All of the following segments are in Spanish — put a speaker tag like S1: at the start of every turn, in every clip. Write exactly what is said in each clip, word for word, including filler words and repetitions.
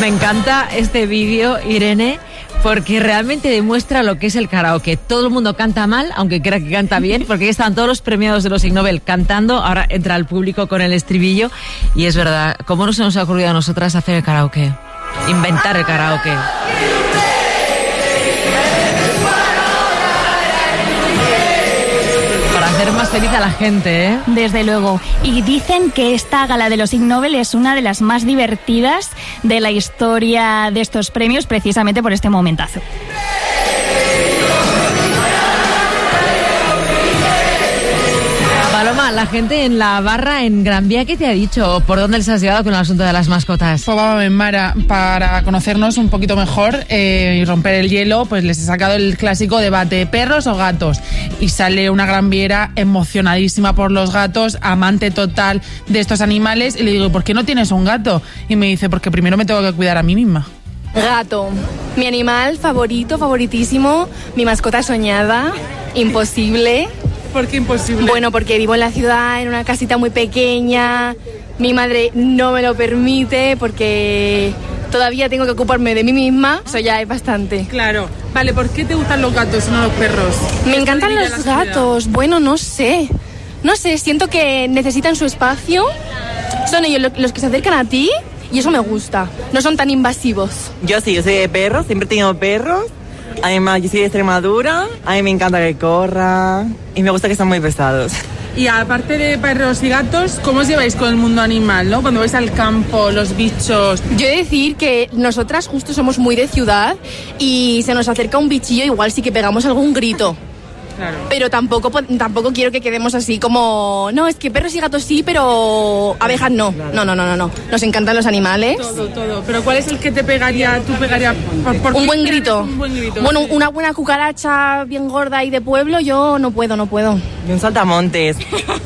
S1: Me encanta este vídeo, Irene, porque realmente demuestra lo que es el karaoke. Todo el mundo canta mal, aunque crea que canta bien, porque ahí están todos los premiados de los Ig Nobel cantando. Ahora entra el público con el estribillo. Y es verdad, ¿cómo no se nos ha ocurrido a nosotras hacer el karaoke? Inventar el karaoke. Hacer más feliz a la gente, ¿eh?
S2: Desde luego. Y dicen que esta gala de los Ig Nobel es una de las más divertidas de la historia de estos premios, precisamente por este momentazo.
S1: Paloma, la gente en la barra en Gran Vía, ¿qué te ha dicho? ¿Por dónde les has llevado con el asunto de las mascotas?
S3: Pues vamos a ver, Mara, para conocernos un poquito mejor eh, y romper el hielo, pues les he sacado el clásico debate, ¿perros o gatos? Y sale una gran viera emocionadísima por los gatos, amante total de estos animales, y le digo, ¿por qué no tienes un gato? Y me dice, porque primero me tengo que cuidar a mí misma.
S4: Gato, mi animal favorito, favoritísimo, mi mascota soñada, imposible.
S3: ¿Por qué imposible?
S4: Bueno, porque vivo en la ciudad, en una casita muy pequeña, mi madre no me lo permite porque todavía tengo que ocuparme de mí misma, eso ya es bastante.
S3: Claro. Vale, ¿por qué te gustan los gatos y no los perros?
S4: Me encantan los gatos, bueno, no sé, no sé, siento que necesitan su espacio, son ellos los que se acercan a ti y eso me gusta, no son tan invasivos.
S5: Yo sí, yo soy de perros, siempre he tenido perros. Además, yo soy de Extremadura, a mí me encanta que corra y me gusta que están muy pesados.
S3: Y aparte de perros y gatos, ¿cómo os lleváis con el mundo animal, no? Cuando vais al campo, los bichos.
S4: Yo he de decir que nosotras justo somos muy de ciudad y se nos acerca un bichillo, igual sí que pegamos algún grito.
S3: Claro.
S4: Pero tampoco, tampoco quiero que quedemos así como, no, es que perros y gatos sí, pero abejas no. No, no, no, no, no. Nos encantan los animales.
S3: Todo, todo. Pero ¿cuál es el que te pegaría, tú pegaría por, por
S4: un buen grito.
S3: Un buen grito.
S4: Bueno, sí. Una buena cucaracha bien gorda y de pueblo, yo no puedo, no puedo.
S5: Y un saltamontes.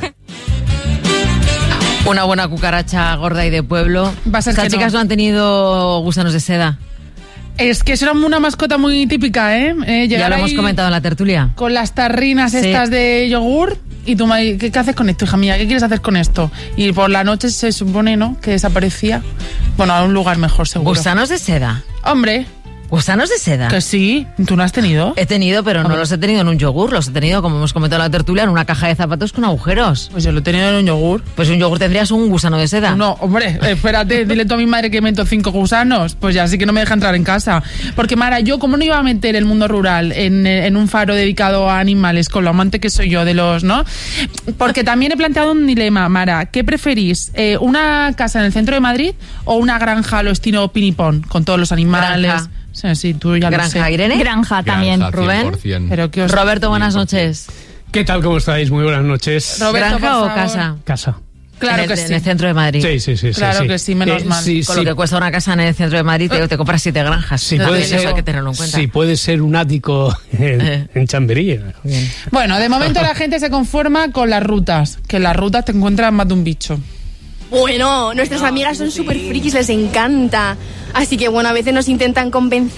S1: Una buena cucaracha gorda y de pueblo.
S3: Va a ser
S1: Estas
S3: que
S1: chicas
S3: no.
S1: no han tenido gusanos de seda.
S3: Es que será una mascota muy típica, ¿eh? eh
S1: ya lo hemos comentado en la tertulia.
S3: Con las tarrinas sí. estas de yogur. Y tú, ¿qué, ¿qué haces con esto, hija mía? ¿Qué quieres hacer con esto? Y por la noche se supone, ¿no?, que desaparecía. Bueno, a un lugar mejor, seguro.
S1: ¿Gusanos de seda?
S3: Hombre.
S1: ¿Gusanos de seda?
S3: Que sí. ¿Tú no has tenido?
S1: He tenido, pero no los he tenido en un yogur. Los he tenido, como hemos comentado en la tertulia, en una caja de zapatos con agujeros.
S3: Pues yo lo he tenido en un yogur.
S1: Pues en un yogur tendrías un gusano de seda.
S3: No, hombre, espérate, dile tú a mi madre que meto cinco gusanos. Pues ya sí que no me deja entrar en casa. Porque, Mara, yo como no iba a meter el mundo rural en, en un faro dedicado a animales, con lo amante que soy yo de los, ¿no? Porque también he planteado un dilema, Mara. ¿Qué preferís? Eh, ¿Una casa en el centro de Madrid o una granja a lo estilo Pinipón, con todos los animales?
S1: Granja.
S3: Sí, sí, tú ya
S1: Granja,
S3: lo sé.
S1: Irene.
S2: Granja también.
S6: Granja,
S1: Rubén.
S3: Pero que os...
S1: Roberto, buenas noches.
S6: ¿Qué tal? ¿Cómo estáis? Muy buenas noches.
S3: Roberto,
S1: ¿Granja o
S3: por favor.
S1: casa?
S6: Casa.
S3: Claro
S1: en el,
S3: que sí.
S1: En el centro de Madrid.
S6: Sí, sí, sí.
S3: Claro
S6: sí,
S3: que sí, menos
S6: eh,
S3: mal.
S6: Sí,
S1: Con
S6: sí.
S1: lo que cuesta una casa en el centro de Madrid, te, te compras siete granjas.
S6: Sí,
S1: Eso
S6: puede
S1: también,
S6: ser,
S1: eso hay que tenerlo en cuenta.
S6: sí, puede ser un ático en,
S1: Eh.
S6: en Chamberí.
S1: Bien.
S3: Bueno, de momento la gente se conforma con las rutas. Que en las rutas te encuentras más de un bicho.
S4: Bueno, nuestras amigas son súper frikis, les encanta. Así que bueno, a veces nos intentan convencer.